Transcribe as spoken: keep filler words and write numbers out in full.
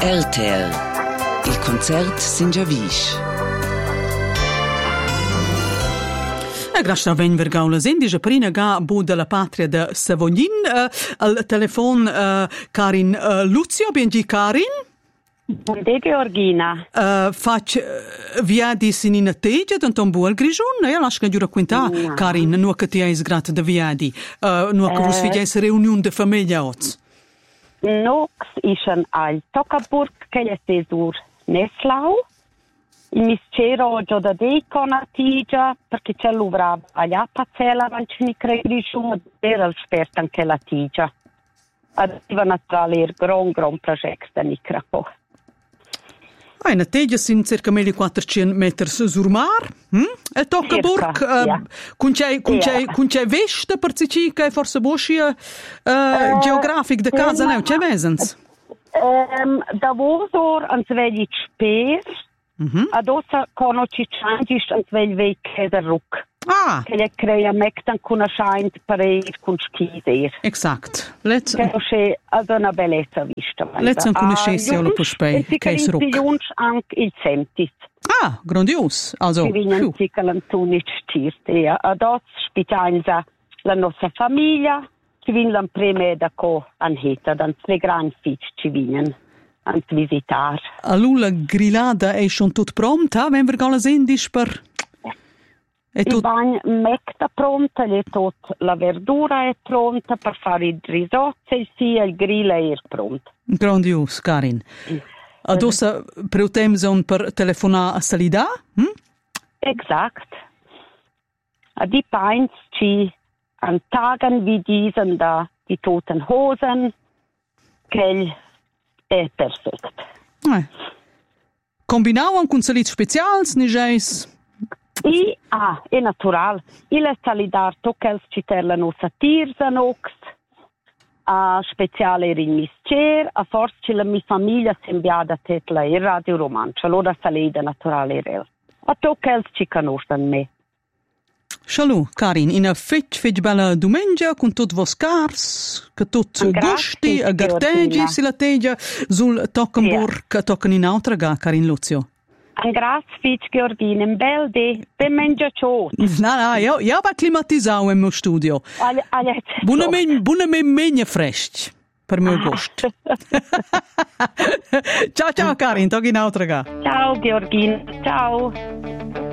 R T L. Il concert Sinjavish. E grazie a ven vergaula sendisce prina ga bu della patria de Savognin uh, al telefon uh, Karin uh, Luzio, benji Karin. De Georgina. Uh, fac uh, via di sinina tegia d'anton buol grigiun, e lascia giura quinta no. Karin, nu che ti hai sgrat de via di, uh, nu che vos fidiais reunion de famiglia oz. Nox ischen al Toccaburg che è tesur Neslau. Il miscero già da dei con a tigia, perché c'è l'uvra aglia pazzella, non ce ne credi giù, era l'esperta anche la tigia. Arriva naturale il gran, gran progetto da Nicrapo. Ah, in tegia sin circa millequattrocento metri sul mar, hm? E Toccaburg, uh, yeah. con c'è con c'è con c'è vesta per ci che forse boscia uh, uh, geografic de casa ne c'è vesens. Ehm da vosor an svegli speer. Mhm. Adossa conosci changisch an svegli vecche der ruck. Ah, che le crea mectan con a scheint pareir con schiser. Exact. Let's Che c'è ad una bellezza vista. Let's un conoscenza lo puspei che è ruck. Anche il sentis. Ah, grandios. Also, Ci vinen cicalantunic stirt. E ados spitainza la nostra famiglia, ci vinlan preme da co anheta, dan tre gran fitch ci vinen an visitar. Allora la grillata è schon tut pronta, wenn wir galla sendis per E il bagno mecta pronta, e tot la verdura è pronta per fare il risotto, e sì, il grill è pronto. Grandios, Karin. Adossa preutemson per telefonare a salida? Hm? Exakt. A die Beins ci an Tagen wie diesen da die toten Hosen, che è perfekt. Eh. Combinavano con saliti speciali, nigeis? I, ah, è natural. Il è salidar toccels ci ter la nostra tirsanox, a speciale il miscer, a forse la mia famiglia sembiada tetla il radio romancia, allora salida naturale rel. A toccels ci conoscono me. Shalom, Karin, in a fetch fetch bella domenica con tutti vos cars, che tutti gusti, a garteggi si la tegia sul Toccaburg, che toccano in altra ga, Karin Luzio. Un grazie, Fitch Georgina, un bel di, per mangia ciò. No, no, io, io ho climatizzato nel mio studio. Buona me, buona me megna fresh, per mio gusto. Ciao, ciao, Karin, tocca in altra ga. Ciao, Georgina, ciao.